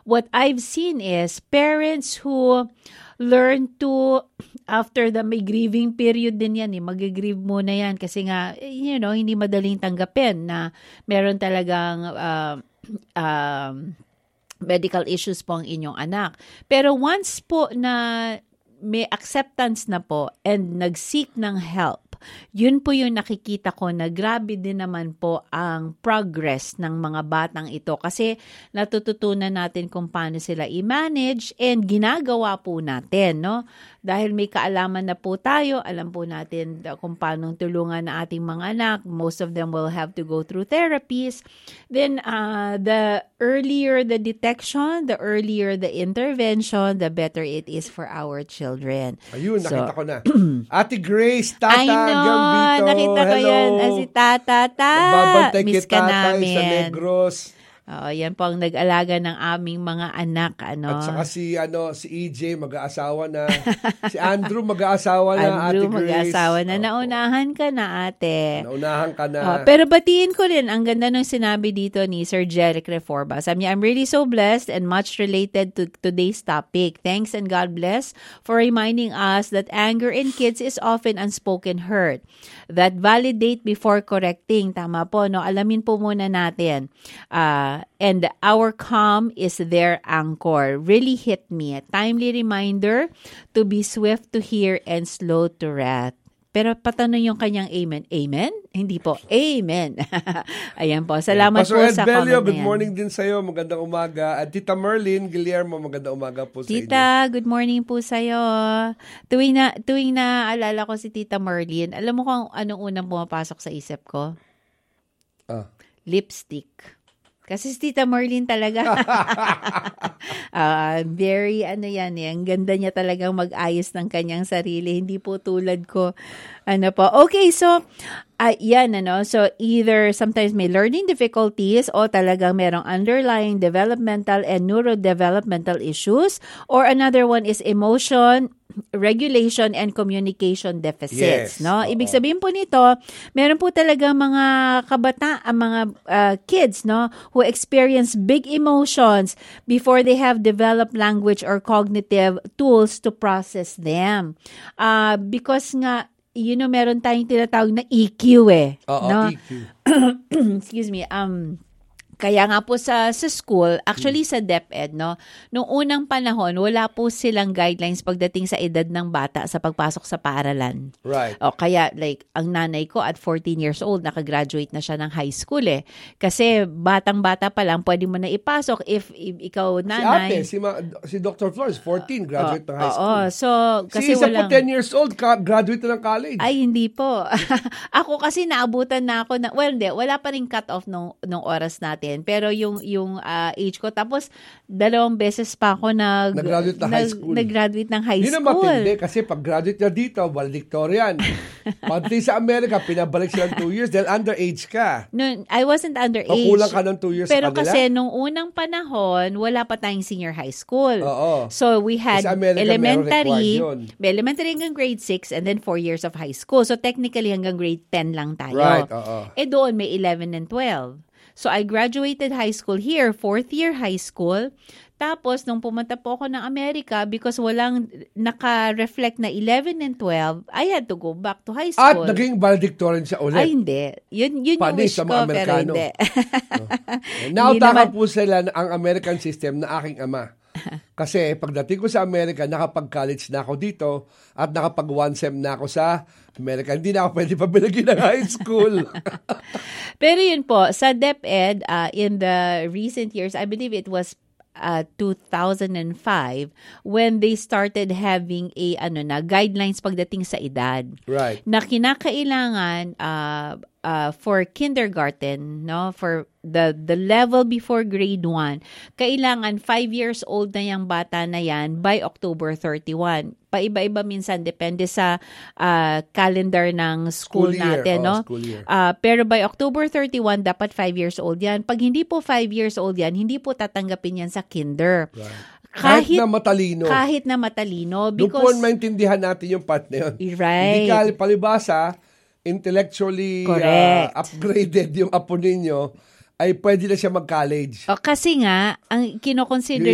what I've seen is parents who learn to, after may grieving period din yan, mag-grieve muna yan kasi nga, hindi madaling tanggapin na meron talagang medical issues po ang inyong anak. Pero once po na may acceptance na po and nag-seek ng help, yun po yung nakikita ko na grabe din naman po ang progress ng mga batang ito kasi natututunan natin kung paano sila i-manage and ginagawa po natin, no? Dahil may kaalaman na po tayo, alam po natin kung paano tulungan na ating mga anak. Most of them will have to go through therapies. Then, the earlier the detection, the earlier the intervention, the better it is for our children. Ayun, nakita ko na. Ate Grace, Tata, I know, Gambito. nakita ko Hello. yan. Si Tata, Babantay miss kita ka sa namin. Negros. Oo, yan po ang nag-alaga ng aming mga anak. At saka si EJ mag-aasawa na. Si Andrew mag-aasawa na, Andrew, Ate Grace. mag-aasawa na. Naunahan ka na, ate. Naunahan ka na. Pero batiin ko rin, ang ganda ng sinabi dito ni Sir Jeric Reforba. Sabi niya, I'm really so blessed and much related to today's topic. Thanks and God bless for reminding us that anger in kids is often unspoken hurt. That validate before correcting. Tama po, no? Alamin po muna natin. And our calm is their anchor. Really hit me. A timely reminder to be swift to hear and slow to wrath. Pero patanong yung kanyang amen. Amen? Hindi po. Amen. Ayan po. Salamat Pastor po Ed sa Belio, comment good na yan. morning din sa'yo. Magandang umaga. At Tita Merlin Guillermo, magandang umaga po sa inyo. Tita, good morning po sa'yo. Tuwing na alala ko si Tita Merlin, alam mo kung anong unang pumapasok sa isip ko? Lipstick. Kasi si Tita Merlin talaga, very ang ganda niya talagang mag-ayos ng kanyang sarili. Hindi po tulad ko. Okay, so, so either sometimes may learning difficulties o talagang merong underlying developmental and neurodevelopmental issues, or another one is emotion, regulation, and communication deficits. Yes. No? Ibig sabihin po nito, meron po talaga mga mga kids, no, who experience big emotions before they have developed language or cognitive tools to process them. Because nga, meron tayong tinatawag na EQ no? EQ. Excuse me. Kaya nga po sa school, actually sa DepEd, no, nung unang panahon, wala po silang guidelines pagdating sa edad ng bata sa pagpasok sa paaralan. Right. Kaya ang nanay ko at 14 years old, nakagraduate na siya ng high school Kasi batang-bata pa lang, pwede mo na ipasok if ikaw nanay. Si ate, si Dr. Flores, 14, graduate ng high school. So, kasi si isa po 10 years old, graduate na ng college. Ay, hindi po. Ako kasi naabutan na ako wala pa rin cut-off nung oras natin. Pero yung age ko, tapos 2 beses pa ako nag-graduate ng high school. Nag-graduate ng high Yun school. Yun ang matindi kasi pag graduate na dito, valedictorian. Pati sa Amerika, pinabalik sila ng 2 years dahil underage ka. No, I wasn't underage. O kulang ka ng 2 years pero sa kanila? Pero kasi nung unang panahon, wala pa tayong senior high school. Oo. So we had elementary hanggang grade 6 and then 4 years of high school. So technically hanggang grade 10 lang tayo. Right, oo. Doon may 11 and 12. So I graduated high school here, 4th year high school. Tapos, nung pumunta po ako ng Amerika, because walang naka-reflect na 11 and 12, I had to go back to high school. At naging valedictorian siya ulit. Ay, hindi. Yun yung wish ko, pero hindi. Nautaka po sila ang American system na aking ama. Kasi pagdating ko sa Amerika, nakapag-college na ako dito at nakapag-1 sem na ako sa Amerika. Hindi na ako pwede pabilagin ng high school. Pero yun po, sa DepEd, in the recent years, I believe it was 2005 when they started having guidelines pagdating sa edad. Right. Na kinakailangan for kindergarten, no, for the level before grade 1, kailangan 5 years old na yung bata na yan by October 31. Paiba-iba minsan, depende sa calendar ng school natin, no? School year. Pero by October 31, dapat 5 years old yan. Pag hindi po 5 years old yan, hindi po tatanggapin yan sa kinder. Right. Kahit na matalino. Kahit na matalino. Doon po maintindihan natin yung part na yun. Right. Hindi ka palibasa, intellectually upgraded yung apo ninyo, ay pwede na siya mag-college. Kasi nga, ang kinoconsider